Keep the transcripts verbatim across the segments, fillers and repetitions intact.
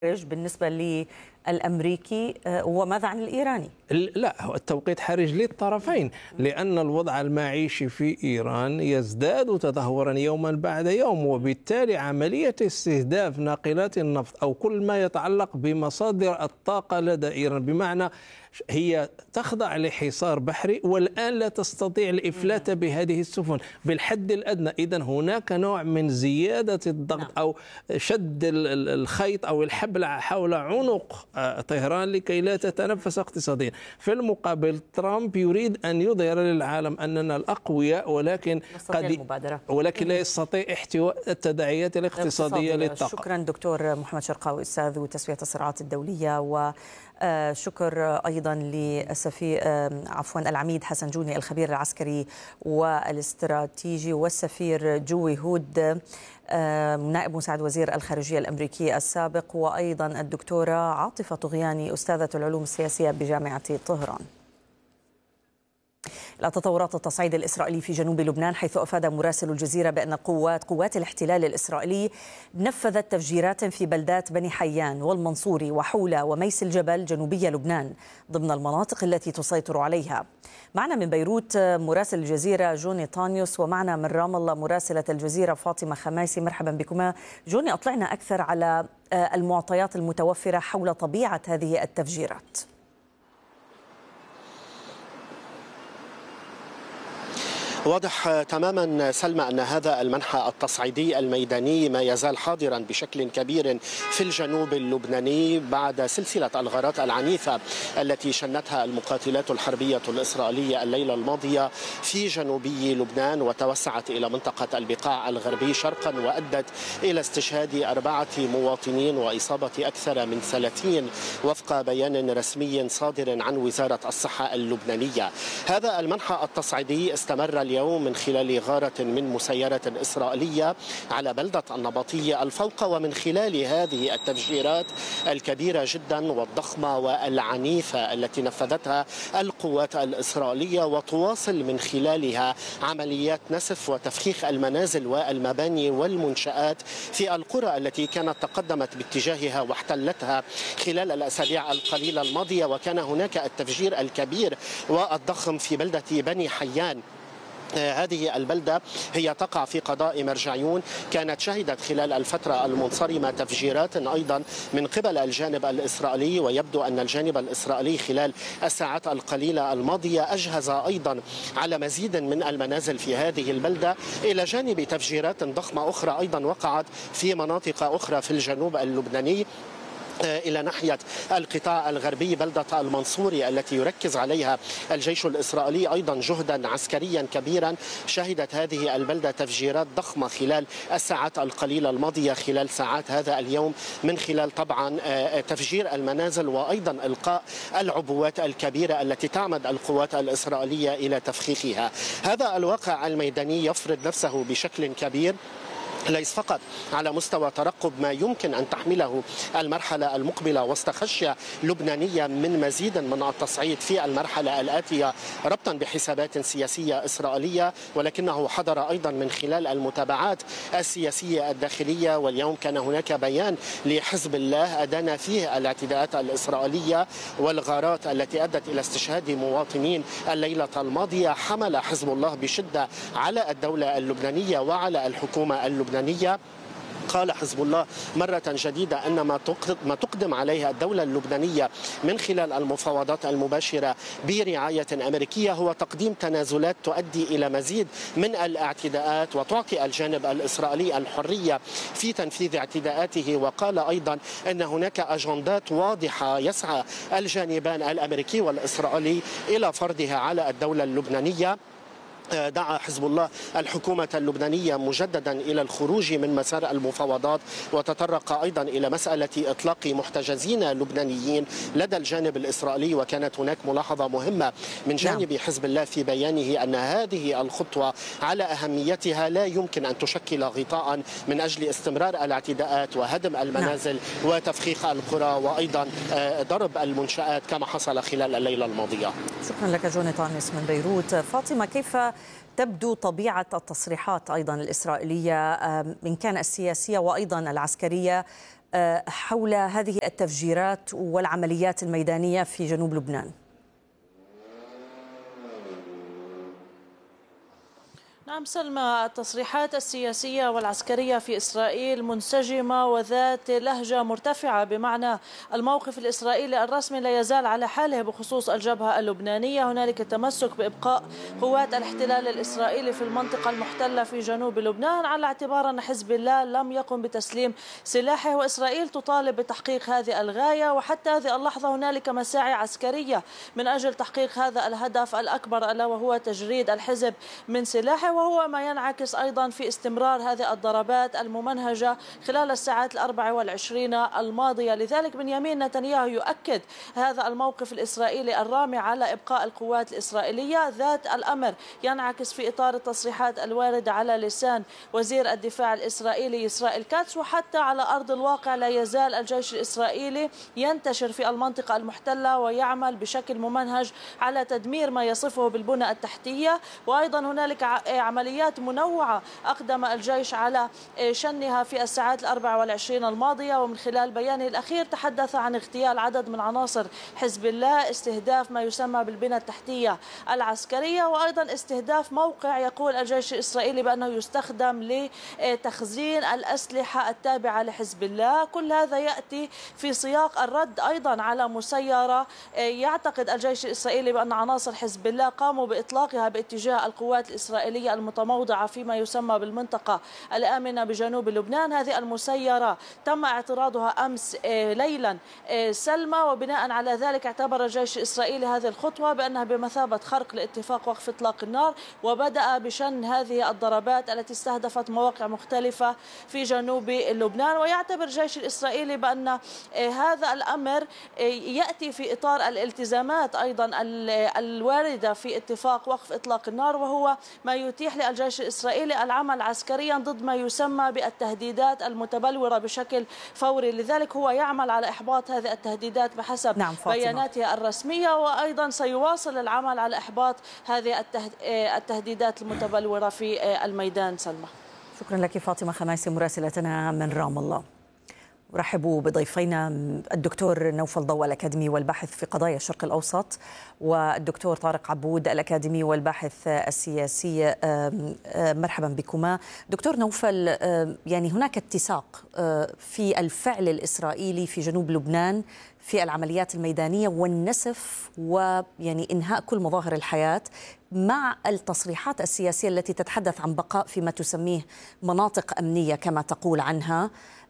بالنسبة للأمريكي، وماذا عن الإيراني؟ لا، التوقيت حرج للطرفين، لأن الوضع المعيشي في إيران يزداد تدهورا يوما بعد يوم، وبالتالي عملية استهداف ناقلات النفط أو كل ما يتعلق بمصادر الطاقة لدى إيران، بمعنى هي تخضع لحصار بحري والآن لا تستطيع الإفلات بهذه السفن بالحد الأدنى. إذن هناك نوع من زيادة الضغط أو شد الخيط أو الحبل حول عنق طهران لكي لا تتنفس اقتصاديا. في المقابل ترامب يريد أن يظهر للعالم أننا الأقوياء، ولكن قد ولكن لا يستطيع احتواء التداعيات الاقتصادية للطاقة. شكرا دكتور محمد شرقاوي، أستاذ تسوية الصراعات الدولية، وشكر أيضا للسفير عفوا العميد حسن جوني الخبير العسكري والاستراتيجي، والسفير جوي هود نائب مساعد وزير الخارجية الأمريكي السابق، وأيضا الدكتورة عاطفة طغياني أستاذة العلوم السياسية بجامعة طهران. إلى تطورات التصعيد الإسرائيلي في جنوب لبنان، حيث أفاد مراسل الجزيرة بأن قوات قوات الاحتلال الإسرائيلي نفذت تفجيرات في بلدات بني حيان والمنصوري وحولة وميس الجبل جنوبي لبنان ضمن المناطق التي تسيطر عليها. معنا من بيروت مراسل الجزيرة جوني طانيوس، ومعنا من رام الله مراسلة الجزيرة فاطمة خماسي. مرحبا بكما. جوني، أطلعنا أكثر على المعطيات المتوفرة حول طبيعة هذه التفجيرات. واضح تماما سلمى أن هذا المنحى التصعيدي الميداني ما يزال حاضرا بشكل كبير في الجنوب اللبناني بعد سلسلة الغارات العنيفة التي شنتها المقاتلات الحربية الإسرائيلية الليلة الماضية في جنوبي لبنان، وتوسعت إلى منطقة البقاع الغربي شرقا، وأدت إلى استشهاد أربعة مواطنين وإصابة أكثر من ثلاثين وفق بيان رسمي صادر عن وزارة الصحة اللبنانية. هذا المنحى التصعيدي استمر اليوم من خلال غارة من مسيرة إسرائيلية على بلدة النبطية الفوق، ومن خلال هذه التفجيرات الكبيرة جدا والضخمة والعنيفة التي نفذتها القوات الإسرائيلية، وتواصل من خلالها عمليات نسف وتفخيخ المنازل والمباني والمنشآت في القرى التي كانت تقدمت باتجاهها واحتلتها خلال الأسابيع القليلة الماضية. وكان هناك التفجير الكبير والضخم في بلدة بني حيان. هذه البلدة هي تقع في قضاء مرجعيون، كانت شهدت خلال الفترة المنصرمة تفجيرات أيضا من قبل الجانب الإسرائيلي، ويبدو أن الجانب الإسرائيلي خلال الساعات القليلة الماضية أجهز أيضا على مزيد من المنازل في هذه البلدة، إلى جانب تفجيرات ضخمة أخرى أيضا وقعت في مناطق أخرى في الجنوب اللبناني إلى ناحية القطاع الغربي، بلدة المنصوري التي يركز عليها الجيش الإسرائيلي أيضا جهدا عسكريا كبيرا. شهدت هذه البلدة تفجيرات ضخمة خلال الساعات القليلة الماضية، خلال ساعات هذا اليوم، من خلال طبعا تفجير المنازل وأيضا إلقاء العبوات الكبيرة التي تعمد القوات الإسرائيلية إلى تفخيخها. هذا الواقع الميداني يفرض نفسه بشكل كبير، ليس فقط على مستوى ترقب ما يمكن أن تحمله المرحلة المقبلة وسط خشية لبنانية من مزيد من التصعيد في المرحلة الآتية ربطا بحسابات سياسية إسرائيلية، ولكنه حضر أيضا من خلال المتابعات السياسية الداخلية. واليوم كان هناك بيان لحزب الله أدان فيه الاعتداءات الإسرائيلية والغارات التي أدت إلى استشهاد مواطنين الليلة الماضية. حمل حزب الله بشدة على الدولة اللبنانية وعلى الحكومة اللبنانية. قال حزب الله مرة جديدة أن ما تقدم عليها الدولة اللبنانية من خلال المفاوضات المباشرة برعاية أمريكية هو تقديم تنازلات تؤدي إلى مزيد من الاعتداءات وتعطي الجانب الإسرائيلي الحرية في تنفيذ اعتداءاته. وقال أيضا أن هناك أجندات واضحة يسعى الجانبان الأمريكي والإسرائيلي إلى فرضها على الدولة اللبنانية. دعا حزب الله الحكومة اللبنانية مجددا إلى الخروج من مسار المفاوضات، وتطرق أيضا إلى مسألة إطلاق محتجزين لبنانيين لدى الجانب الإسرائيلي. وكانت هناك ملاحظة مهمة من جانب حزب الله في بيانه أن هذه الخطوة على أهميتها لا يمكن أن تشكل غطاء من أجل استمرار الاعتداءات وهدم المنازل وتفخيخ القرى وأيضا ضرب المنشآت كما حصل خلال الليلة الماضية. شكرا لك جوني طانيوس من بيروت. فاطمة، كيف تبدو طبيعة التصريحات أيضا الإسرائيلية إن كان السياسية وأيضا العسكرية حول هذه التفجيرات والعمليات الميدانية في جنوب لبنان. نعم سلمى، التصريحات السياسية والعسكرية في إسرائيل منسجمة وذات لهجة مرتفعة، بمعنى الموقف الإسرائيلي الرسمي لا يزال على حاله بخصوص الجبهة اللبنانية. هنالك تمسك بإبقاء قوات الاحتلال الإسرائيلي في المنطقة المحتلة في جنوب لبنان، على اعتبار أن حزب الله لم يقم بتسليم سلاحه، وإسرائيل تطالب بتحقيق هذه الغاية. وحتى هذه اللحظة هنالك مساعي عسكرية من أجل تحقيق هذا الهدف الأكبر، ألا وهو تجريد الحزب من سلاحه، وهو ما ينعكس أيضا في استمرار هذه الضربات الممنهجة خلال الساعات الأربع والعشرين الماضية. لذلك بنيامين نتنياهو يؤكد هذا الموقف الإسرائيلي الرامي على إبقاء القوات الإسرائيلية. ذات الأمر ينعكس في إطار التصريحات الواردة على لسان وزير الدفاع الإسرائيلي إسرائيل كاتس. وحتى على أرض الواقع لا يزال الجيش الإسرائيلي ينتشر في المنطقة المحتلة ويعمل بشكل ممنهج على تدمير ما يصفه بالبنى التحتية. وأيضا هنالك عمليات منوعة أقدم الجيش على شنها في الساعات الأربع والعشرين الماضية، ومن خلال بيانه الأخير تحدث عن اغتيال عدد من عناصر حزب الله، استهداف ما يسمى بالبنى التحتية العسكرية، وأيضا استهداف موقع يقول الجيش الإسرائيلي بأنه يستخدم لتخزين الأسلحة التابعة لحزب الله. كل هذا يأتي في سياق الرد أيضا على مسيرة يعتقد الجيش الإسرائيلي بأن عناصر حزب الله قاموا بإطلاقها باتجاه القوات الإسرائيلية المتموضعة فيما يسمى بالمنطقة الآمنة بجنوب لبنان. هذه المسيرة تم اعتراضها أمس ليلا سلمى، وبناء على ذلك اعتبر الجيش الإسرائيلي هذه الخطوة بأنها بمثابة خرق لاتفاق وقف إطلاق النار، وبدأ بشن هذه الضربات التي استهدفت مواقع مختلفة في جنوب لبنان. ويعتبر الجيش الإسرائيلي بأن هذا الأمر يأتي في إطار الالتزامات أيضا الواردة في اتفاق وقف إطلاق النار، وهو ما يتيح للجيش الإسرائيلي العمل عسكريا ضد ما يسمى بالتهديدات المتبلورة بشكل فوري. لذلك هو يعمل على إحباط هذه التهديدات بحسب نعم بياناته الرسمية، وأيضا سيواصل العمل على إحباط هذه التهديدات المتبلورة في الميدان. سلمى، شكرا لك فاطمة خماسي مراسلتنا من رام الله. أرحب بضيفينا الدكتور نوفل ضوء الأكاديمي والباحث في قضايا الشرق الأوسط، والدكتور طارق عبود الأكاديمي والباحث السياسي. مرحبا بكما. دكتور نوفل، يعني هناك اتساق في الفعل الإسرائيلي في جنوب لبنان في العمليات الميدانية والنسف ويعني إنهاء كل مظاهر الحياة مع التصريحات السياسية التي تتحدث عن بقاء فيما تسميه مناطق أمنية كما تقول عنها.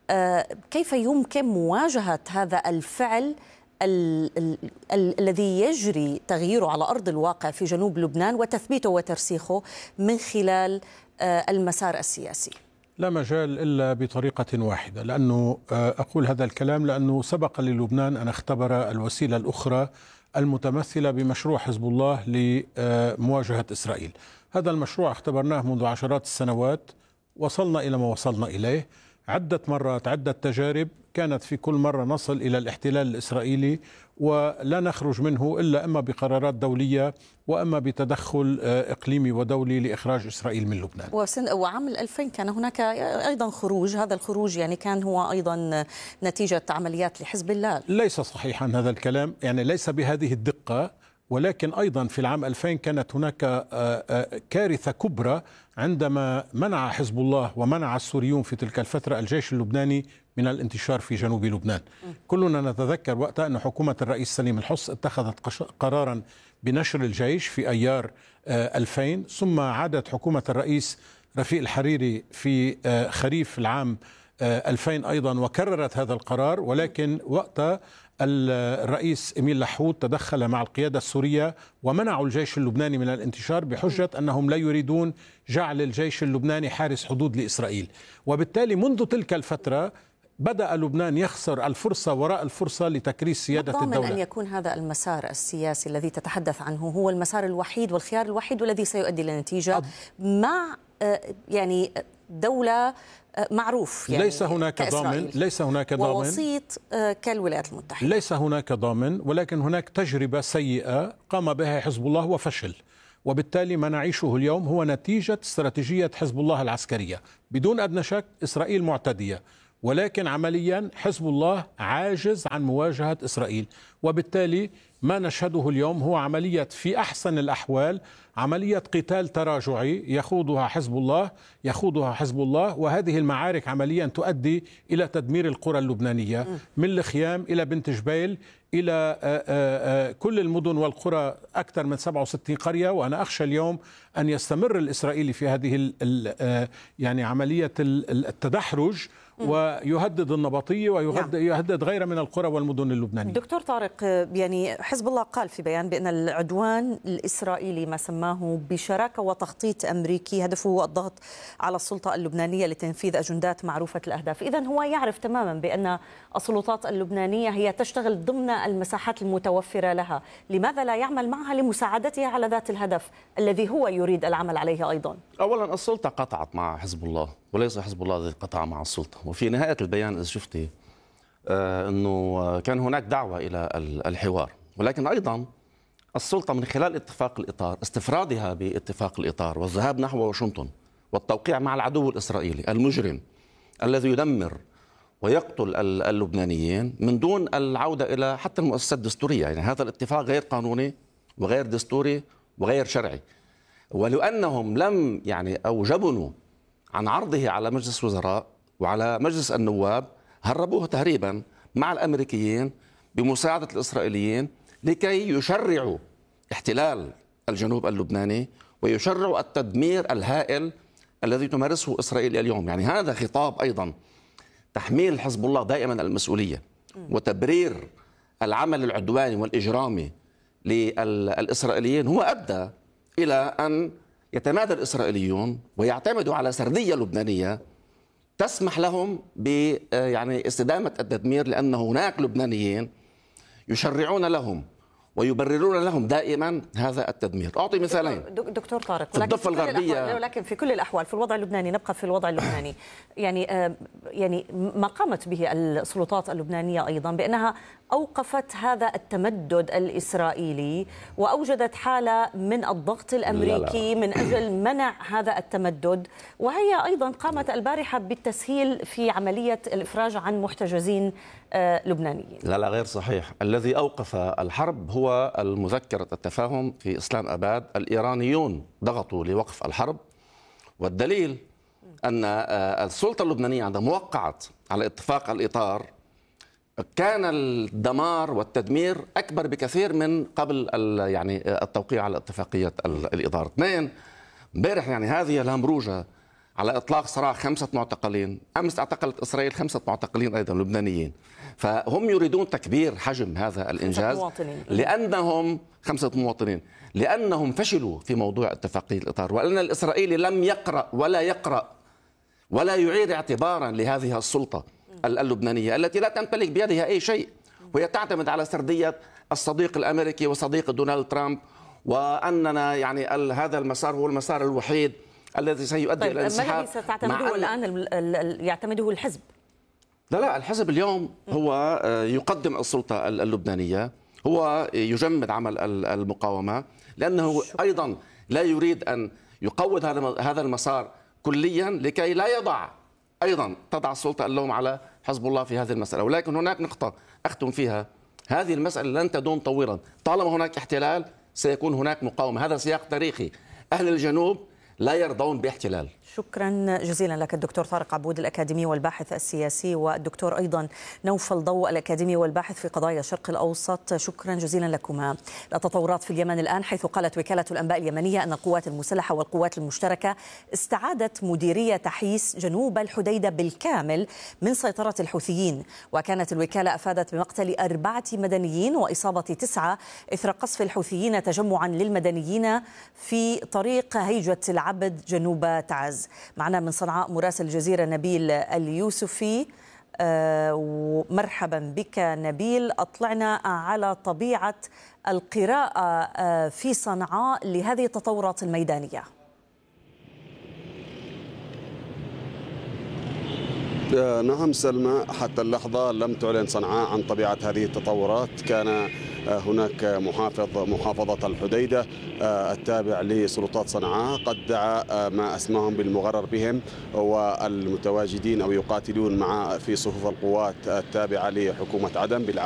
كيف يمكن مواجهة هذا الفعل ال ال ال الذي يجري تغييره على أرض الواقع في جنوب لبنان وتثبيته وترسيخه من خلال المسار السياسي؟ لا مجال إلا بطريقة واحدة، لأنه أقول هذا الكلام لأنه سبق للبنان أن اختبر الوسيلة الأخرى المتمثلة بمشروع حزب الله لمواجهة إسرائيل. هذا المشروع اختبرناه منذ عشرات السنوات، وصلنا إلى ما وصلنا إليه عدة مرات، عدة تجارب، كانت في كل مرة نصل إلى الاحتلال الإسرائيلي ولا نخرج منه إلا إما بقرارات دولية وإما بتدخل إقليمي ودولي لإخراج إسرائيل من لبنان. وعام ألفين كان هناك أيضا خروج، هذا الخروج يعني كان هو أيضا نتيجة عمليات لحزب الله. ليس صحيحا هذا الكلام، يعني ليس بهذه الدقة، ولكن أيضا في العام ألفين كانت هناك كارثة كبرى عندما منع حزب الله ومنع السوريون في تلك الفترة الجيش اللبناني من الانتشار في جنوب لبنان. كلنا نتذكر وقتها أن حكومة الرئيس سليم الحص اتخذت قرارا بنشر الجيش في أيار ألفين، ثم عادت حكومة الرئيس رفيق الحريري في خريف العام ألفين أيضا وكررت هذا القرار، ولكن وقتها الرئيس إميل لحود تدخل مع القيادة السورية ومنعوا الجيش اللبناني من الانتشار بحجة أنهم لا يريدون جعل الجيش اللبناني حارس حدود لإسرائيل. وبالتالي منذ تلك الفترة بدأ لبنان يخسر الفرصة وراء الفرصة لتكريس سيادة الدولة. ضامن أن يكون هذا المسار السياسي الذي تتحدث عنه هو المسار الوحيد والخيار الوحيد والذي سيؤدي لنتيجة مع يعني دولة معروف، يعني ليس هناك ضامن، ليس هناك ضامن ووسيط كالولايات المتحدة، ليس هناك ضامن، ولكن هناك تجربة سيئة قام بها حزب الله وفشل، وبالتالي ما نعيشه اليوم هو نتيجة استراتيجية حزب الله العسكرية. بدون أدنى شك إسرائيل معتدية، ولكن عمليا حزب الله عاجز عن مواجهة إسرائيل، وبالتالي ما نشهده اليوم هو عملية في أحسن الأحوال عملية قتال تراجعي يخوضها حزب الله يخوضها حزب الله وهذه المعارك عمليا تؤدي إلى تدمير القرى اللبنانية من الخيام إلى بنت جبيل إلى كل المدن والقرى، أكثر من سبعة وستين قرية. وأنا أخشى اليوم أن يستمر الإسرائيلي في هذه يعني عملية التدحرج ويهدد النبطية ويهدد غيره من القرى والمدن اللبنانية. دكتور طارق، يعني حزب الله قال في بيان بأن العدوان الإسرائيلي ما سماه بشراكة وتخطيط أمريكي هدفه الضغط على السلطة اللبنانية لتنفيذ أجندات معروفة الأهداف. إذن هو يعرف تماما بأن السلطات اللبنانية هي تشتغل ضمن المساحات المتوفرة لها، لماذا لا يعمل معها لمساعدتها على ذات الهدف الذي هو يريد العمل عليه أيضا؟ أولا السلطة قطعت مع حزب الله وليس حزب الله الذي قطع مع السلطة. وفي نهاية البيان إذا شفتي آه أنه كان هناك دعوة إلى الحوار، ولكن أيضا السلطة من خلال اتفاق الإطار استفرادها باتفاق الإطار والذهاب نحو واشنطن والتوقيع مع العدو الإسرائيلي المجرم الذي يدمر ويقتل اللبنانيين من دون العودة إلى حتى المؤسسات الدستورية. يعني هذا الاتفاق غير قانوني وغير دستوري وغير شرعي، ولأنهم لم يعني أو جبنوا عن عرضه على مجلس الوزراء وعلى مجلس النواب هربوه تهريبا مع الأمريكيين بمساعدة الإسرائيليين لكي يشرعوا احتلال الجنوب اللبناني ويشرعوا التدمير الهائل الذي تمارسه إسرائيل اليوم. يعني هذا خطاب أيضا تحميل حزب الله دائما المسؤولية وتبرير العمل العدواني والإجرامي للإسرائيليين هو أدى إلى أن يتمادى الإسرائيليون ويعتمدوا على سردية لبنانية تسمح لهم ب يعني استدامة التدمير، لأن هناك لبنانيين يشرعون لهم ويبررون لهم دائما هذا التدمير. أعطي مثالين. دكتور طارق، في الضفة الغربية، ولكن في كل الأحوال في الوضع اللبناني، نبقى في الوضع اللبناني، يعني يعني ما قامت به السلطات اللبنانية أيضا بأنها أوقفت هذا التمدد الإسرائيلي وأوجدت حالة من الضغط الأمريكي لا لا. من أجل منع هذا التمدد، وهي أيضا قامت البارحة بالتسهيل في عملية الإفراج عن محتجزين لبنانيين. لا لا غير صحيح. الذي أوقف الحرب هو المذكرة التفاهم في إسلام أباد. الإيرانيون ضغطوا لوقف الحرب، والدليل أن السلطة اللبنانية عندما وقعت على اتفاق الإطار كان الدمار والتدمير أكبر بكثير من قبل يعني التوقيع على اتفاقية الإطار. اثنين، امبارح يعني هذه الهمروجة على إطلاق سراح خمسة معتقلين. أمس اعتقلت إسرائيل خمسة معتقلين أيضا لبنانيين. فهم يريدون تكبير حجم هذا الإنجاز لأنهم خمسة مواطنين لأنهم فشلوا في موضوع اتفاقية الإطار، وأن الإسرائيلي لم يقرأ ولا يقرأ ولا يعيد اعتبارا لهذه السلطة اللبنانية التي لا تمتلك بيدها أي شيء، وهي تعتمد على سردية الصديق الأمريكي وصديق دونالد ترامب، وأننا يعني هذا المسار هو المسار الوحيد الذي سيؤدي طيب إلى الانسحاب. ما الذي ستعتمده الآن يعتمده الحزب؟ لا لا الحزب اليوم هو يقدم السلطة اللبنانية، هو يجمد عمل المقاومة، لأنه أيضا لا يريد أن يقوض هذا المسار كليا لكي لا يضع أيضا تضع السلطة اللوم على حزب الله في هذه المسألة. ولكن هناك نقطة أختم فيها، هذه المسألة لن تدوم طويلا. طالما هناك احتلال سيكون هناك مقاومة، هذا سياق تاريخي. أهل الجنوب لا يرضون باحتلال. شكرا جزيلا لك الدكتور طارق عبود الأكاديمي والباحث السياسي، والدكتور أيضا نوفل ضوء الأكاديمي والباحث في قضايا الشرق الأوسط. شكرا جزيلا لكما. التطورات في اليمن الآن، حيث قالت وكالة الأنباء اليمنية أن القوات المسلحة والقوات المشتركة استعادت مديرية تحيس جنوب الحديدة بالكامل من سيطرة الحوثيين، وكانت الوكالة أفادت بمقتل أربعة مدنيين وإصابة تسعة إثر قصف الحوثيين تجمعا للمدنيين في طريق هيجة العبد جنوب تعز. معنا من صنعاء مراسل الجزيرة نبيل اليوسفي. أه مرحبا بك نبيل، أطلعنا على طبيعة القراءة أه في صنعاء لهذه التطورات الميدانية. نعم سلمى، حتى اللحظة لم تعلن صنعاء عن طبيعة هذه التطورات. كان هناك محافظ محافظة الحديدة التابع لسلطات صنعاء قد دعا ما أسماهم بالمغرر بهم والمتواجدين أو يقاتلون مع في صفوف القوات التابعة لحكومة عدن